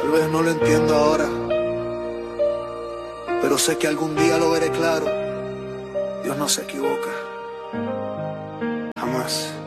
Tal vez no lo entiendo ahora, pero sé que algún día lo veré claro. Dios no se equivoca, jamás.